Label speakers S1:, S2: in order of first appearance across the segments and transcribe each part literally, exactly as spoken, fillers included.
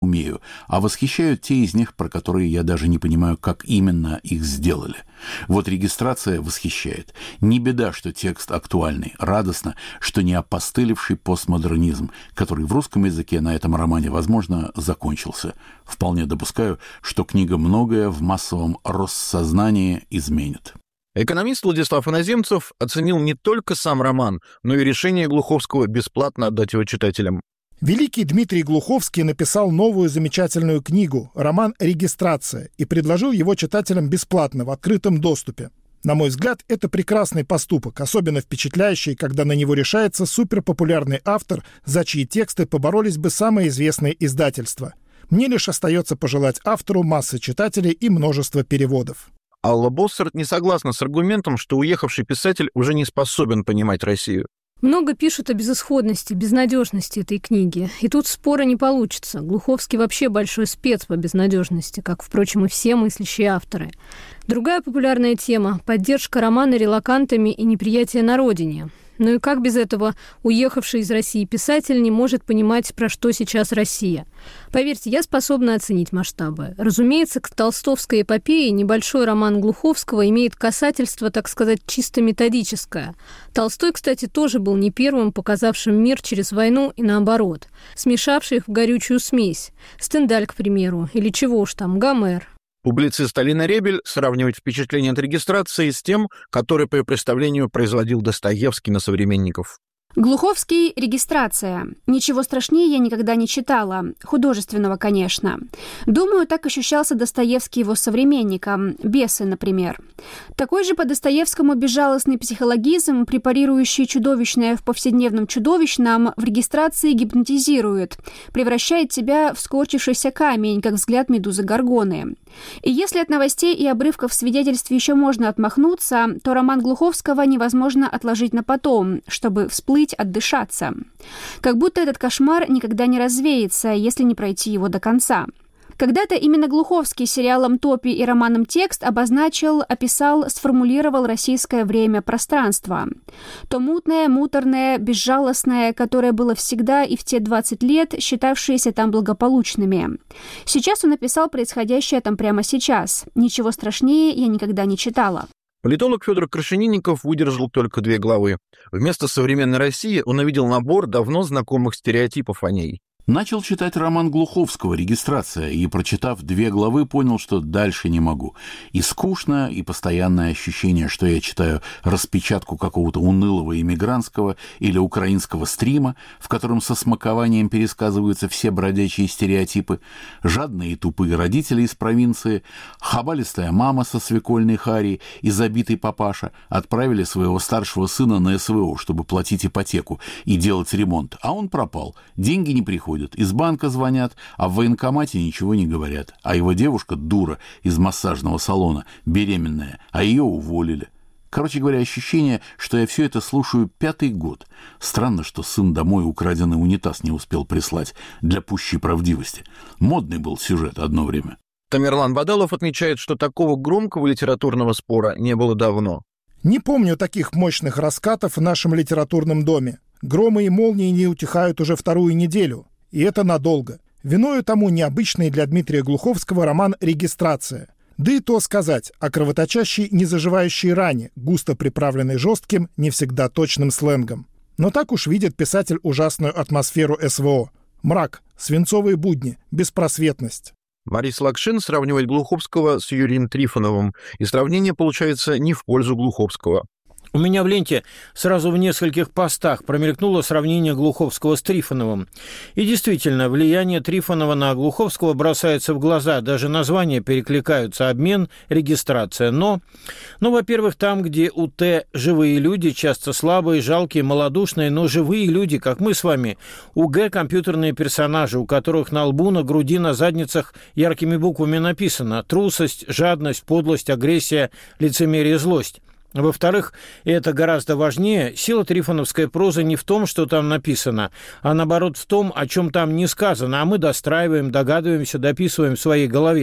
S1: умею, а восхищают те из них, про которые я даже не понимаю, как именно их сделали. Вот регистрация восхищает. Не беда, что текст актуальный. Радостно, что не опостылевший постмодернизм, который в русском языке на этом романе, возможно, закончился. Вполне допускаю, что книга многое в массовом россознании изменит.
S2: Экономист Владислав Иноземцев оценил не только сам роман, но и решение Глуховского бесплатно отдать его читателям.
S3: Великий Дмитрий Глуховский написал новую замечательную книгу, роман «Регистрация», и предложил его читателям бесплатно, в открытом доступе. На мой взгляд, это прекрасный поступок, особенно впечатляющий, когда на него решается суперпопулярный автор, за чьи тексты поборолись бы самые известные издательства. Мне лишь остается пожелать автору массы читателей и множества переводов.
S2: Алла Боссарт не согласна с аргументом, что уехавший писатель уже не способен понимать Россию.
S4: Много пишут о безысходности, безнадежности этой книги. И тут спора не получится. Глуховский вообще большой спец по безнадежности, как, впрочем, и все мыслящие авторы. Другая популярная тема – поддержка романа релокантами и неприятие на родине. Ну и как без этого уехавший из России писатель не может понимать, про что сейчас Россия? Поверьте, я способна оценить масштабы. Разумеется, к толстовской эпопее небольшой роман Глуховского имеет касательство, так сказать, чисто методическое. Толстой, кстати, тоже был не первым, показавшим мир через войну и наоборот, смешавший их в горючую смесь. Стендаль, к примеру, или чего уж там, Гомер.
S2: Публицист Алина Ребель сравнивает впечатление от регистрации с тем, которое по ее представлению производил Достоевский на современников.
S5: Глуховский «Регистрация». Ничего страшнее я никогда не читала. Художественного, конечно. Думаю, так ощущался Достоевский его современником. «Бесы», например. Такой же по Достоевскому безжалостный психологизм, препарирующий чудовищное в повседневном чудовищном, в регистрации гипнотизирует, превращает тебя в скорчившийся камень, как взгляд медузы Горгоны. И если от новостей и обрывков свидетельств еще можно отмахнуться, то роман Глуховского невозможно отложить на потом, чтобы всплыть, отдышаться. Как будто этот кошмар никогда не развеется, если не пройти его до конца. Когда-то именно Глуховский сериалом «Топи» и романом «Текст» обозначил, описал, сформулировал российское время-пространство. То мутное, муторное, безжалостное, которое было всегда и в те двадцать лет, считавшиеся там благополучными. Сейчас он описал происходящее там прямо сейчас. Ничего страшнее я никогда не читала.
S2: Политолог Федор Крашенинников выдержал только две главы. Вместо современной России он увидел набор давно знакомых стереотипов о ней.
S1: Начал читать роман Глуховского «Регистрация» и, прочитав две главы, понял, что дальше не могу. И скучно, и постоянное ощущение, что я читаю распечатку какого-то унылого иммигрантского или украинского стрима, в котором со смакованием пересказываются все бродячие стереотипы, жадные и тупые родители из провинции, хабалистая мама со свекольной Харей и забитый папаша отправили своего старшего сына на СВО, чтобы платить ипотеку и делать ремонт, а он пропал, деньги не приходят. Из банка звонят, а в военкомате ничего не говорят. А его девушка, дура, из массажного салона, беременная, а ее уволили. Короче говоря, ощущение, что я все это слушаю пятый год. Странно, что сын домой украденный унитаз не успел прислать для пущей правдивости. Модный был сюжет одно время.
S2: Тамерлан Бадалов отмечает, что такого громкого литературного спора не было давно.
S3: Не помню таких мощных раскатов в нашем литературном доме. Громы и молнии не утихают уже вторую неделю. И это надолго. Виною тому необычный для Дмитрия Глуховского роман «Регистрация». Да и то сказать о кровоточащей, незаживающей ране, густо приправленной жестким, не всегда точным сленгом. Но так уж видит писатель ужасную атмосферу СВО. Мрак, свинцовые будни, беспросветность.
S2: Борис Лакшин сравнивает Глуховского с Юрием Трифоновым, и сравнение получается не в пользу Глуховского.
S6: У меня в ленте сразу в нескольких постах промелькнуло сравнение Глуховского с Трифоновым. И действительно, влияние Трифонова на Глуховского бросается в глаза. Даже названия перекликаются: обмен, регистрация. Но, ну, во-первых, там, где у Т живые люди, часто слабые, жалкие, малодушные, но живые люди, как мы с вами, у Г компьютерные персонажи, у которых на лбу, на груди, на задницах яркими буквами написано: трусость, жадность, подлость, агрессия, лицемерие, злость. Во-вторых, и это гораздо важнее, сила трифоновской прозы не в том, что там написано, а наоборот в том, о чем там не сказано, а мы достраиваем, догадываемся, дописываем в своей голове.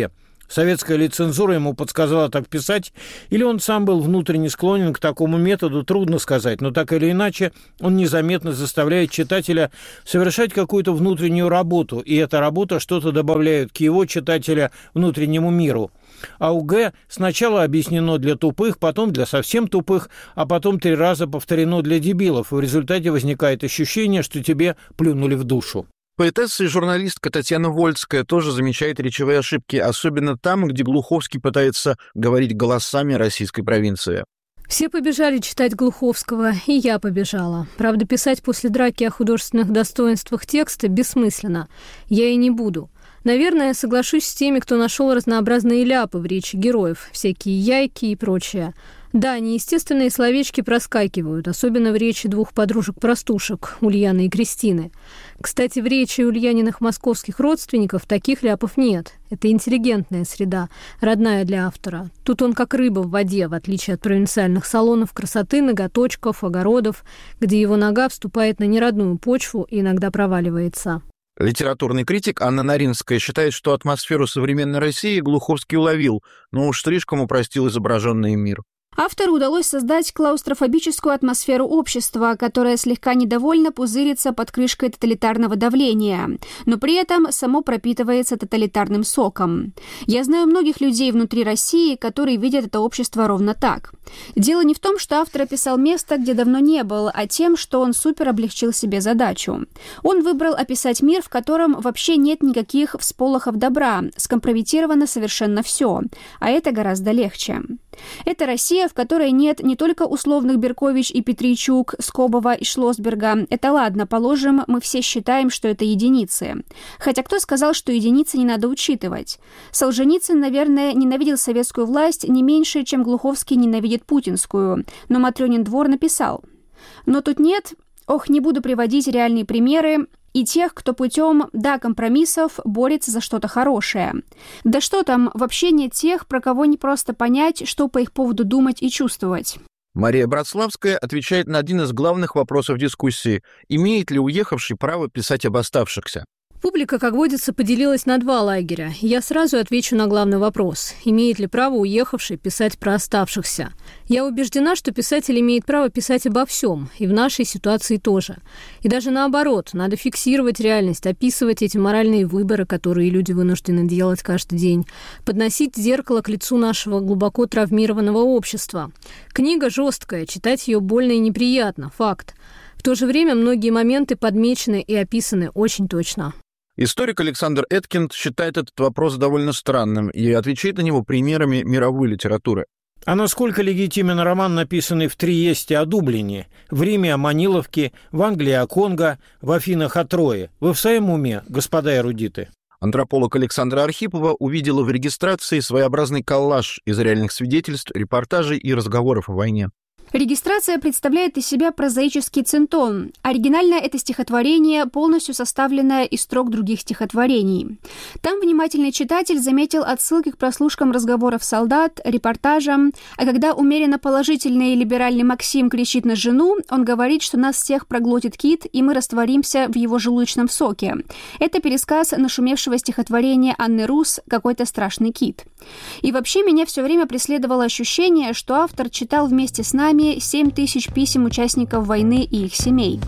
S6: Советская ли цензура ему подсказала так писать, или он сам был внутренне склонен к такому методу, трудно сказать, но так или иначе он незаметно заставляет читателя совершать какую-то внутреннюю работу, и эта работа что-то добавляет к его, читателя, внутреннему миру. А у Г сначала объяснено для тупых, потом для совсем тупых, а потом три раза повторено для дебилов, и в результате возникает ощущение, что тебе плюнули в душу.
S2: Поэтесса и журналистка Татьяна Вольская тоже замечает речевые ошибки, особенно там, где Глуховский пытается говорить голосами российской провинции.
S4: Все побежали читать Глуховского, и я побежала. Правда, писать после драки о художественных достоинствах текста бессмысленно. Я и не буду. Наверное, соглашусь с теми, кто нашел разнообразные ляпы в речи героев, всякие яйки и прочее. Да, неестественные словечки проскакивают, особенно в речи двух подружек-простушек, Ульяны и Кристины. Кстати, в речи Ульяниных московских родственников таких ляпов нет. Это интеллигентная среда, родная для автора. Тут он как рыба в воде, в отличие от провинциальных салонов красоты, ноготочков, огородов, где его нога вступает на неродную почву и иногда проваливается.
S2: Литературный критик Анна Наринская считает, что атмосферу современной России Глуховский уловил, но уж слишком упростил изображенный мир.
S5: Автору удалось создать клаустрофобическую атмосферу общества, которая слегка недовольно пузырится под крышкой тоталитарного давления, но при этом само пропитывается тоталитарным соком. Я знаю многих людей внутри России, которые видят это общество ровно так. Дело не в том, что автор описал место, где давно не был, а тем, что он супер облегчил себе задачу. Он выбрал описать мир, в котором вообще нет никаких всполохов добра, скомпрометировано совершенно все, а это гораздо легче. Это Россия, в которой нет не только условных Беркович и Петричук, Скобова и Шлосберга. Это ладно, положим, мы все считаем, что это единицы. Хотя кто сказал, что единицы не надо учитывать? Солженицын, наверное, ненавидел советскую власть не меньше, чем Глуховский ненавидит путинскую. Но Матрёнин двор написал. Но тут нет, ох, не буду приводить реальные примеры, и тех, кто путем, да, компромиссов борется за что-то хорошее. Да что там, вообще нет тех, про кого не просто понять, что по их поводу думать и чувствовать.
S2: Мария Братславская отвечает на один из главных вопросов дискуссии. Имеет ли уехавший право писать об оставшихся?
S4: Публика, как водится, поделилась на два лагеря. Я сразу отвечу на главный вопрос. Имеет ли право уехавший писать про оставшихся? Я убеждена, что писатель имеет право писать обо всем, и в нашей ситуации тоже. И даже наоборот, надо фиксировать реальность, описывать эти моральные выборы, которые люди вынуждены делать каждый день, подносить зеркало к лицу нашего глубоко травмированного общества. Книга жесткая, читать ее больно и неприятно, факт. В то же время многие моменты подмечены и описаны очень точно.
S2: Историк Александр Эткинд считает этот вопрос довольно странным и отвечает на него примерами мировой литературы.
S6: А насколько легитимен роман, написанный в Триесте о Дублине, в Риме о Маниловке, в Англии о Конго, в Афинах о Трое? Вы в своем уме, господа эрудиты?
S2: Антрополог Александра Архипова увидела в регистрации своеобразный коллаж из реальных свидетельств, репортажей и разговоров о войне.
S5: Регистрация представляет из себя прозаический центон. Оригинально это стихотворение, полностью составленное из строк других стихотворений. Там внимательный читатель заметил отсылки к прослушкам разговоров солдат, репортажам, а когда умеренно положительный и либеральный Максим кричит на жену, он говорит, что нас всех проглотит кит, и мы растворимся в его желудочном соке. Это пересказ нашумевшего стихотворения Анны Рус «Какой-то страшный кит». И вообще меня все время преследовало ощущение, что автор читал вместе с нами семь тысяч писем участников войны и их семей.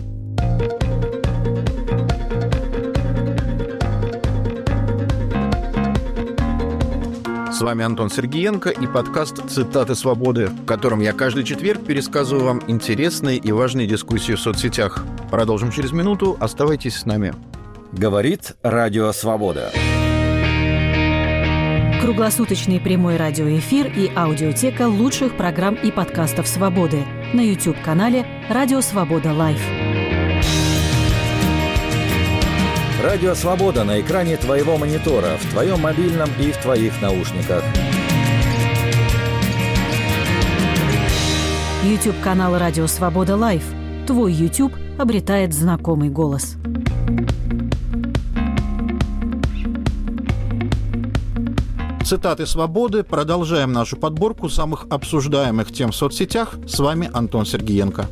S2: С вами Антон Сергиенко и подкаст «Цитаты свободы», в котором я каждый четверг пересказываю вам интересные и важные дискуссии в соцсетях. Продолжим через минуту. Оставайтесь с нами.
S7: Говорит Радио Свобода.
S8: Круглосуточный прямой радиоэфир и аудиотека лучших программ и подкастов «Свободы» на YouTube-канале «Радио Свобода Лайв».
S7: Радио Свобода на экране твоего монитора, в твоем мобильном и в твоих наушниках.
S8: YouTube-канал «Радио Свобода Лайв». Твой YouTube обретает знакомый голос.
S2: Цитаты свободы. Продолжаем нашу подборку самых обсуждаемых тем в соцсетях. С вами Антон Сергиенко.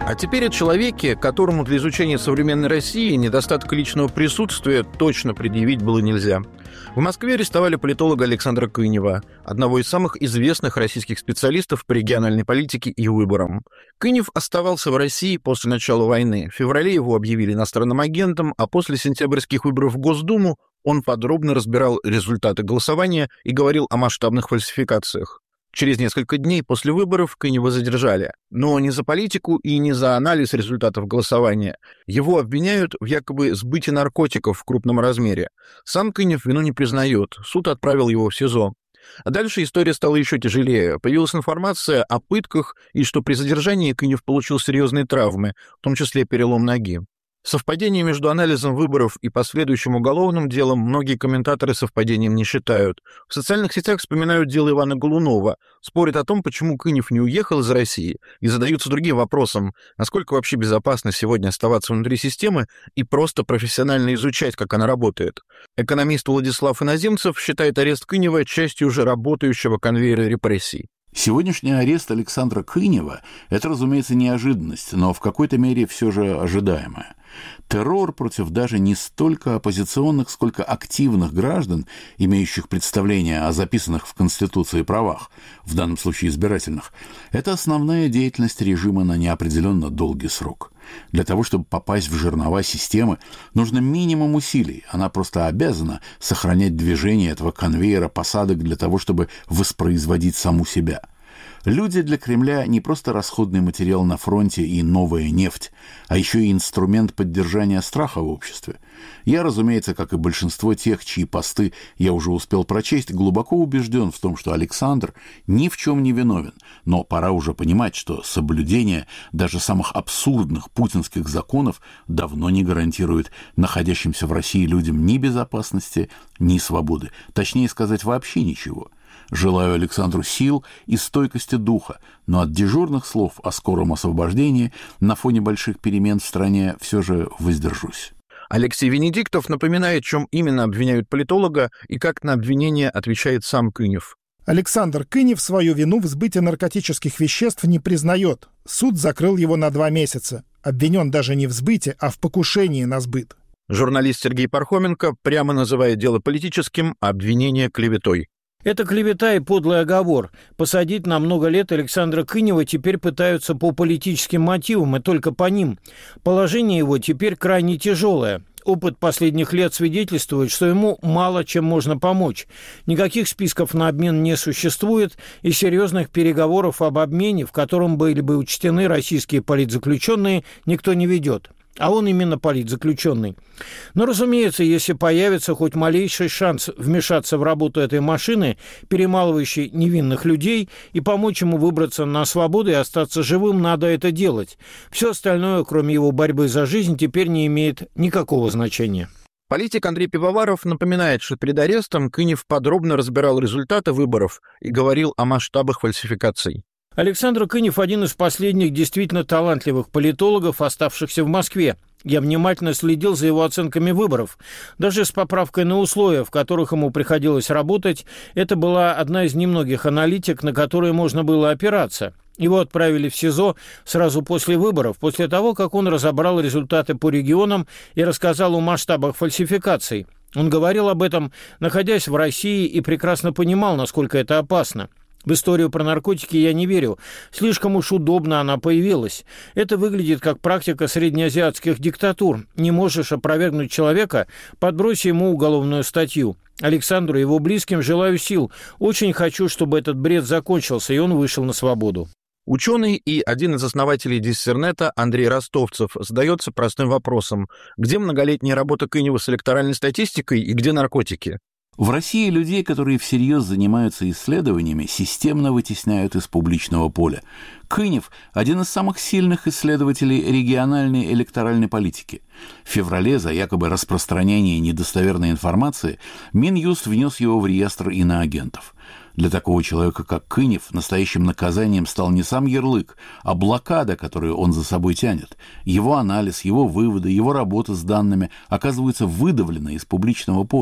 S2: А теперь о человеке, которому для изучения современной России недостаток личного присутствия точно предъявить было нельзя. В Москве арестовали политолога Александра Кынева, одного из самых известных российских специалистов по региональной политике и выборам. Кынев оставался в России после начала войны. В феврале его объявили иностранным агентом, а после сентябрьских выборов в Госдуму он подробно разбирал результаты голосования и говорил о масштабных фальсификациях. Через несколько дней после выборов Кынева задержали. Но не за политику и не за анализ результатов голосования. Его обвиняют в якобы сбытии наркотиков в крупном размере. Сам Кынев вину не признает. Суд отправил его в СИЗО. А дальше история стала еще тяжелее. Появилась информация о пытках и что при задержании Кынев получил серьезные травмы, в том числе перелом ноги. Совпадение между анализом выборов и последующим уголовным делом многие комментаторы совпадением не считают. В социальных сетях вспоминают дело Ивана Голунова, спорят о том, почему Кынев не уехал из России, и задаются другим вопросом, насколько вообще безопасно сегодня оставаться внутри системы и просто профессионально изучать, как она работает. Экономист Владислав Иноземцев считает арест Кынева частью уже работающего конвейера репрессий.
S1: Сегодняшний арест Александра Кынева – это, разумеется, неожиданность, но в какой-то мере все же ожидаемая. Террор против даже не столько оппозиционных, сколько активных граждан, имеющих представление о записанных в Конституции правах, в данном случае избирательных, это основная деятельность режима на неопределенно долгий срок. Для того, чтобы попасть в жернова системы, нужно минимум усилий. Она просто обязана сохранять движение этого конвейера посадок для того, чтобы воспроизводить саму себя. Люди для Кремля не просто расходный материал на фронте и новая нефть, а еще и инструмент поддержания страха в обществе. Я, разумеется, как и большинство тех, чьи посты я уже успел прочесть, глубоко убежден в том, что Александр ни в чем не виновен, но пора уже понимать, что соблюдение даже самых абсурдных путинских законов давно не гарантирует находящимся в России людям ни безопасности, ни свободы, точнее сказать, вообще ничего. Желаю Александру сил и стойкости духа, но от дежурных слов о скором освобождении на фоне больших перемен в стране все же воздержусь.
S2: Алексей Венедиктов напоминает, чем именно обвиняют политолога и как на обвинение отвечает сам Кынев.
S3: Александр Кынев свою вину в сбытии наркотических веществ не признает. Суд закрыл его на два месяца. Обвинен даже не в сбыте, а в покушении на сбыт.
S2: Журналист Сергей Пархоменко прямо называет дело политическим, а обвинение клеветой.
S6: Это клевета и подлый оговор. Посадить на много лет Александра Кынева теперь пытаются по политическим мотивам, и только по ним. Положение его теперь крайне тяжелое. Опыт последних лет свидетельствует, что ему мало чем можно помочь. Никаких списков на обмен не существует, и серьезных переговоров об обмене, в котором были бы учтены российские политзаключенные, никто не ведет. А он именно политзаключенный. Но, разумеется, если появится хоть малейший шанс вмешаться в работу этой машины, перемалывающей невинных людей, и помочь ему выбраться на свободу и остаться живым, надо это делать. Все остальное, кроме его борьбы за жизнь, теперь не имеет никакого значения.
S2: Политик Андрей Пивоваров напоминает, что перед арестом Кынев подробно разбирал результаты выборов и говорил о масштабах фальсификаций.
S6: Александр Кынев – один из последних действительно талантливых политологов, оставшихся в Москве. Я внимательно следил за его оценками выборов. Даже с поправкой на условия, в которых ему приходилось работать, это была одна из немногих аналитик, на которые можно было опираться. Его отправили в СИЗО сразу после выборов, после того, как он разобрал результаты по регионам и рассказал о масштабах фальсификаций. Он говорил об этом, находясь в России, и прекрасно понимал, насколько это опасно. В историю про наркотики я не верю. Слишком уж удобно она появилась. Это выглядит как практика среднеазиатских диктатур. Не можешь опровергнуть человека, подбрось ему уголовную статью. Александру и его близким желаю сил. Очень хочу, чтобы этот бред закончился, и он вышел на свободу.
S2: Ученый и один из основателей Диссернета Андрей Ростовцев задается простым вопросом. Где многолетняя работа Кынева с электоральной статистикой и где наркотики?
S1: В России людей, которые всерьез занимаются исследованиями, системно вытесняют из публичного поля. Кынев – один из самых сильных исследователей региональной электоральной политики. В феврале за якобы распространение недостоверной информации Минюст внес его в реестр иноагентов. Для такого человека, как Кынев, настоящим наказанием стал не сам ярлык, а блокада, которую он за собой тянет. Его анализ, его выводы, его работа с данными оказываются выдавлены из публичного поля.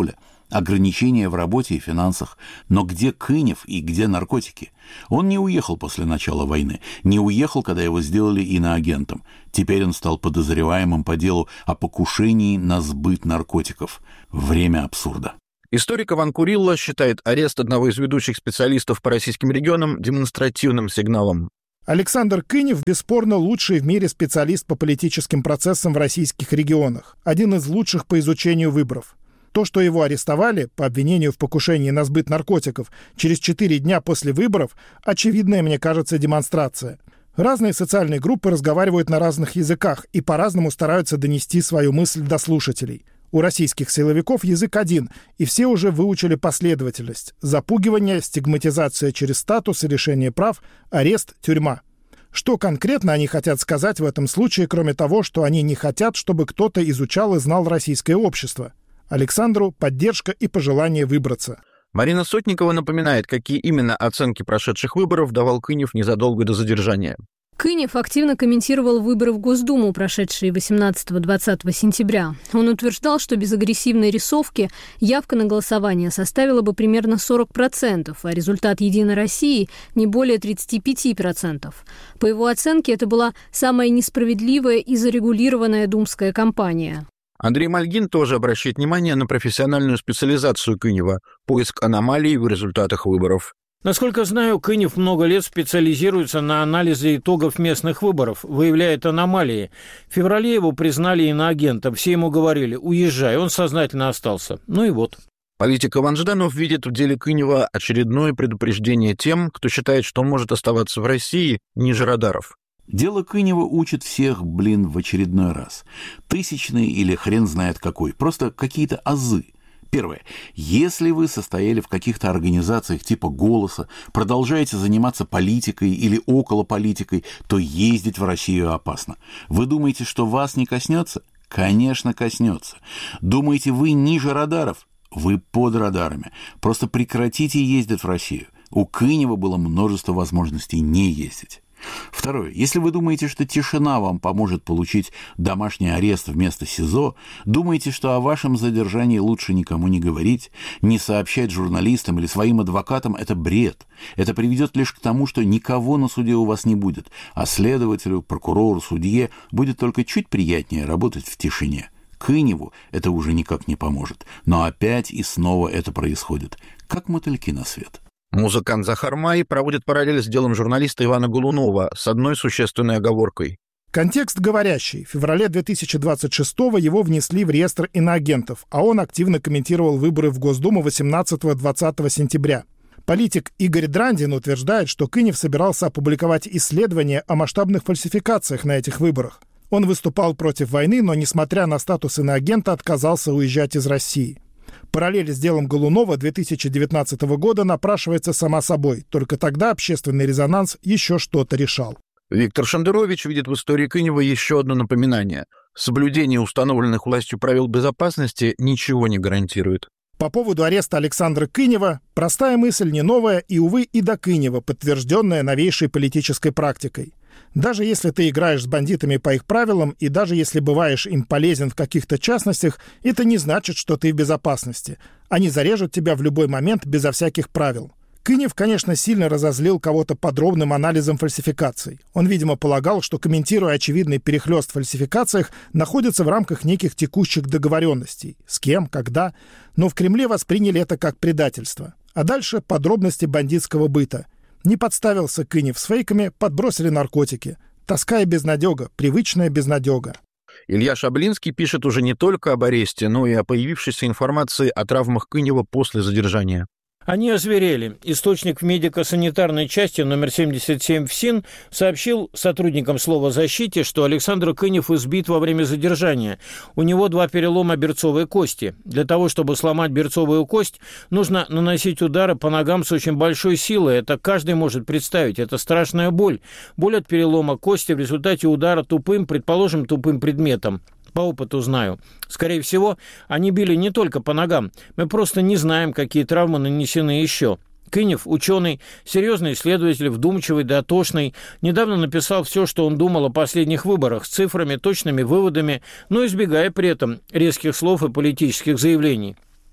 S1: ограничения в работе и финансах. Но где Кынев и где наркотики? Он не уехал после начала войны, не уехал, когда его сделали иноагентом. Теперь он стал подозреваемым по делу о покушении на сбыт наркотиков. Время абсурда.
S2: Историк Иван Курилла считает арест одного из ведущих специалистов по российским регионам демонстративным сигналом.
S3: Александр Кынев бесспорно лучший в мире специалист по политическим процессам в российских регионах, один из лучших по изучению выборов. То, что его арестовали по обвинению в покушении на сбыт наркотиков через четыре дня после выборов, очевидная, мне кажется, демонстрация. Разные социальные группы разговаривают на разных языках и по-разному стараются донести свою мысль до слушателей. У российских силовиков язык один, и все уже выучили последовательность: запугивание, стигматизация через статус и лишение прав, арест, тюрьма. Что конкретно они хотят сказать в этом случае, кроме того, что они не хотят, чтобы кто-то изучал и знал российское общество? Александру поддержка и пожелание выбраться.
S2: Марина Сотникова напоминает, какие именно оценки прошедших выборов давал Кынев незадолго до задержания.
S4: Кынев активно комментировал выборы в Госдуму, прошедшие восемнадцатого-двадцатого сентября. Он утверждал, что без агрессивной рисовки явка на голосование составила бы примерно сорок процентов, а результат «Единой России» не более тридцать пять процентов. По его оценке, это была самая несправедливая и зарегулированная думская кампания.
S2: Андрей Мальгин тоже обращает внимание на профессиональную специализацию Кынева – поиск аномалий в результатах выборов.
S6: Насколько знаю, Кынев много лет специализируется на анализе итогов местных выборов, выявляет аномалии. В феврале его признали иноагентом, все ему говорили «уезжай», он сознательно остался. Ну и вот.
S2: Политик Иван Жданов видит в деле Кынева очередное предупреждение тем, кто считает, что он может оставаться в России ниже радаров.
S1: Дело Кынева учит всех, блин, в очередной раз. Тысячный или хрен знает какой, просто какие-то азы. Первое. Если вы состояли в каких-то организациях типа «Голоса», продолжаете заниматься политикой или околополитикой, то ездить в Россию опасно. Вы думаете, что вас не коснется? Конечно, коснется. Думаете, вы ниже радаров? Вы под радарами. Просто прекратите ездить в Россию. У Кынева было множество возможностей не ездить. Второе. Если вы думаете, что тишина вам поможет получить домашний арест вместо СИЗО, думаете, что о вашем задержании лучше никому не говорить, не сообщать журналистам или своим адвокатам, это бред. Это приведет лишь к тому, что никого на суде у вас не будет, а следователю, прокурору, судье будет только чуть приятнее работать в тишине. Кыневу это уже никак не поможет. Но опять и снова это происходит, как мотыльки на свет.
S2: Музыкант Захар Май проводит параллель с делом журналиста Ивана Голунова с одной существенной оговоркой.
S3: Контекст говорящий. В феврале две тысячи двадцать шестого его внесли в реестр иноагентов, а он активно комментировал выборы в Госдуму восемнадцатого-двадцатого сентября. Политик Игорь Драндин утверждает, что Кынев собирался опубликовать исследования о масштабных фальсификациях на этих выборах. Он выступал против войны, но, несмотря на статус иноагента, отказался уезжать из России. Параллель с делом Голунова две тысячи девятнадцатого года напрашивается сама собой. Только тогда общественный резонанс еще что-то решал.
S2: Виктор Шендерович видит в истории Кынева еще одно напоминание. Соблюдение установленных властью правил безопасности ничего не гарантирует.
S3: По поводу ареста Александра Кынева простая мысль не новая и, увы, и до Кынева, подтвержденная новейшей политической практикой. Даже если ты играешь с бандитами по их правилам, и даже если бываешь им полезен в каких-то частностях, это не значит, что ты в безопасности. Они зарежут тебя в любой момент безо всяких правил. Кынев, конечно, сильно разозлил кого-то подробным анализом фальсификаций. Он, видимо, полагал, что, комментируя очевидный перехлёст в фальсификациях, находится в рамках неких текущих договоренностей. С кем, когда. Но в Кремле восприняли это как предательство. А дальше подробности бандитского быта. Не подставился Кынев с фейками, подбросили наркотики. Тоска и безнадега, привычная безнадега.
S2: Илья Шаблинский пишет уже не только об аресте, но и о появившейся информации о травмах Кынева после задержания.
S6: Они озверели. Источник в медико-санитарной части номер семьдесят семь ФСИН сообщил сотрудникам «Слова защите», что Александр Кынев избит во время задержания. У него два перелома берцовой кости. Для того, чтобы сломать берцовую кость, нужно наносить удары по ногам с очень большой силой. Это каждый может представить. Это страшная боль. Боль от перелома кости в результате удара тупым, предположим, тупым предметом. По опыту знаю. Скорее всего, они били не только по ногам. Мы просто не знаем, какие травмы нанесены еще. Кынев, ученый, серьезный исследователь, вдумчивый, дотошный, недавно написал все, что он думал о последних выборах, с цифрами, точными выводами, но избегая при этом резких слов и политических заявлений.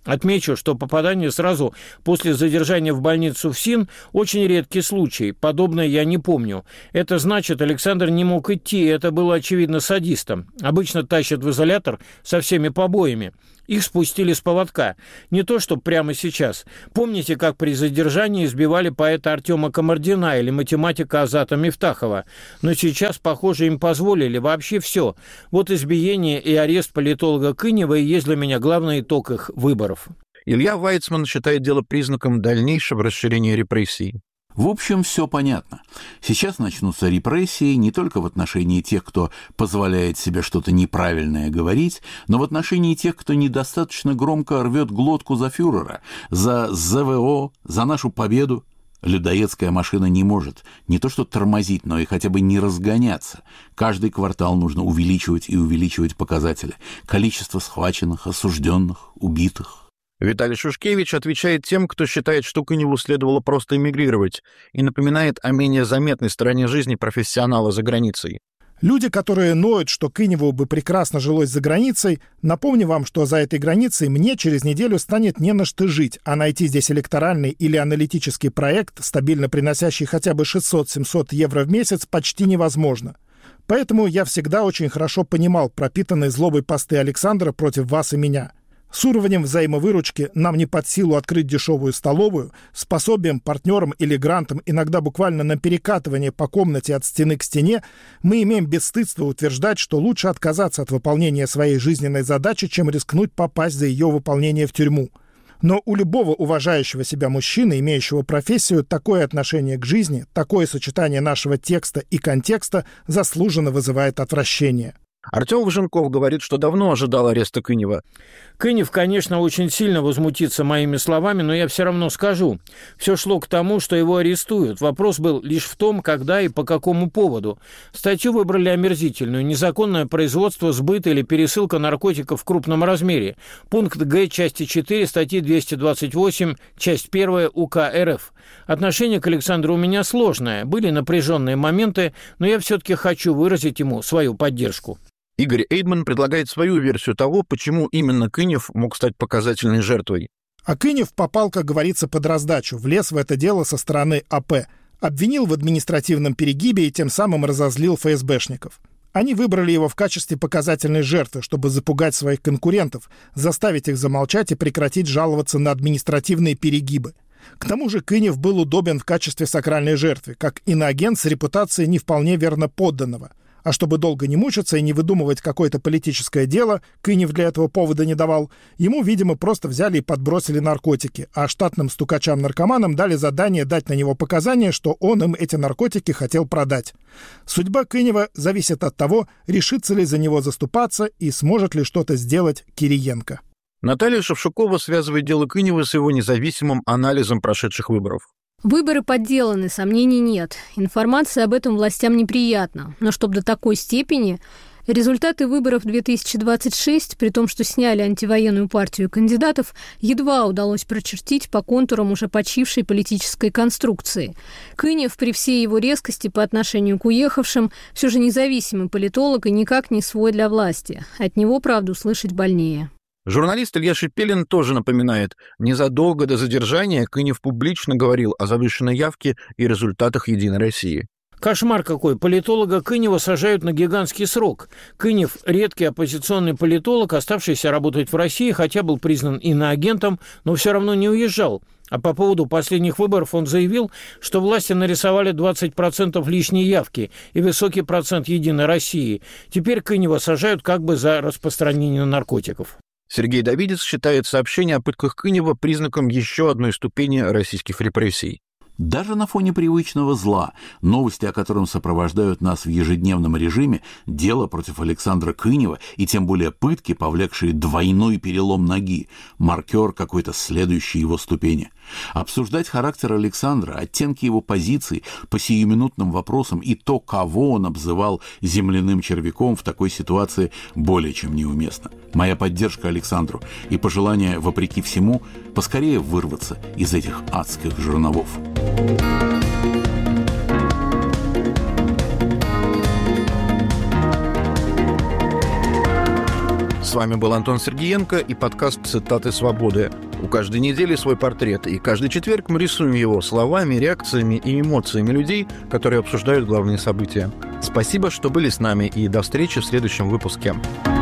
S6: Отмечу, что попадание сразу после задержания в больницу ФСИН – очень редкий случай. Подобное я не помню. Это значит, Александр не мог идти, и это было очевидно садистом. Обычно тащат в изолятор со всеми побоями. Их спустили с поводка. Не то, что прямо сейчас. Помните, как при задержании избивали поэта Артема Камардина или математика Азата Мифтахова? Но сейчас, похоже, им позволили вообще все. Вот избиение и арест политолога Кынева и есть для меня главный итог их выборов.
S2: Илья Вайцман считает дело признаком дальнейшего расширения репрессий.
S1: В общем, все понятно. Сейчас начнутся репрессии не только в отношении тех, кто позволяет себе что-то неправильное говорить, но в отношении тех, кто недостаточно громко рвет глотку за фюрера, за ЗВО, за нашу победу. Людоедская машина не может не то что тормозить, но и хотя бы не разгоняться. Каждый квартал нужно увеличивать и увеличивать показатели. Количество схваченных, осужденных, убитых.
S2: Виталий Шушкевич отвечает тем, кто считает, что Кыневу следовало просто эмигрировать, и напоминает о менее заметной стороне жизни профессионала за границей.
S3: Люди, которые ноют, что Кыневу бы прекрасно жилось за границей, напомню вам, что за этой границей мне через неделю станет не на что жить, а найти здесь электоральный или аналитический проект, стабильно приносящий хотя бы шестьсот-семьсот евро в месяц, почти невозможно. Поэтому я всегда очень хорошо понимал пропитанные злобой посты Александра против вас и меня. С уровнем взаимовыручки нам не под силу открыть дешевую столовую, с пособием, партнером или грантом, иногда буквально на перекатывание по комнате от стены к стене, мы имеем бесстыдство утверждать, что лучше отказаться от выполнения своей жизненной задачи, чем рискнуть попасть за ее выполнение в тюрьму. Но у любого уважающего себя мужчины, имеющего профессию, такое отношение к жизни, такое сочетание нашего текста и контекста заслуженно вызывает отвращение.
S2: Артем Важенков говорит, что давно ожидал ареста Кынева.
S6: Кынев, конечно, очень сильно возмутится моими словами, но я все равно скажу. Все шло к тому, что его арестуют. Вопрос был лишь в том, когда и по какому поводу. Статью выбрали омерзительную. Незаконное производство, сбыт или пересылка наркотиков в крупном размере. Пункт Г части четыре статьи двести двадцать восемь, часть первая УК РФ. Отношение к Александру у меня сложное. Были напряженные моменты, но я все-таки хочу выразить ему свою поддержку.
S2: Игорь Эйдман предлагает свою версию того, почему именно Кынев мог стать показательной жертвой.
S3: А Кынев попал, как говорится, под раздачу, влез в это дело со стороны АП, обвинил в административном перегибе и тем самым разозлил ФСБшников. Они выбрали его в качестве показательной жертвы, чтобы запугать своих конкурентов, заставить их замолчать и прекратить жаловаться на административные перегибы. К тому же Кынев был удобен в качестве сакральной жертвы, как иноагент с репутацией не вполне верно подданного. А чтобы долго не мучиться и не выдумывать какое-то политическое дело, Кынев для этого повода не давал, ему, видимо, просто взяли и подбросили наркотики, а штатным стукачам-наркоманам дали задание дать на него показания, что он им эти наркотики хотел продать. Судьба Кынева зависит от того, решится ли за него заступаться и сможет ли что-то сделать Кириенко.
S2: Наталья Шевчукова связывает дело Кынева с его независимым анализом прошедших выборов.
S4: Выборы подделаны, сомнений нет. Информация об этом властям неприятна. Но чтобы до такой степени... Результаты выборов две тысячи двадцать шесть, при том, что сняли антивоенную партию кандидатов, едва удалось прочертить по контурам уже почившей политической конструкции. Кынев, при всей его резкости по отношению к уехавшим, все же независимый политолог и никак не свой для власти. От него, правду, слышать больнее.
S2: Журналист Илья Шипелин тоже напоминает, незадолго до задержания Кынев публично говорил о завышенной явке и результатах «Единой России».
S6: Кошмар какой. Политолога Кынева сажают на гигантский срок. Кынев – редкий оппозиционный политолог, оставшийся работать в России, хотя был признан иноагентом, но все равно не уезжал. А по поводу последних выборов он заявил, что власти нарисовали двадцать процентов лишней явки и высокий процент «Единой России». Теперь Кынева сажают как бы за распространение наркотиков.
S2: Сергей Давидец считает сообщение о пытках Кынева признаком еще одной ступени российских репрессий.
S1: Даже на фоне привычного зла, новости о котором сопровождают нас в ежедневном режиме, дело против Александра Кынева и тем более пытки, повлекшие двойной перелом ноги, маркер какой-то следующей его ступени. Обсуждать характер Александра, оттенки его позиций по сиюминутным вопросам и то, кого он обзывал земляным червяком, в такой ситуации более чем неуместно. Моя поддержка Александру и пожелание, вопреки всему, поскорее вырваться из этих адских жерновов.
S2: С вами был Антон Сергиенко и подкаст «Цитаты свободы». У каждой недели свой портрет, и каждый четверг мы рисуем его словами, реакциями и эмоциями людей, которые обсуждают главные события. Спасибо, что были с нами, и до встречи в следующем выпуске.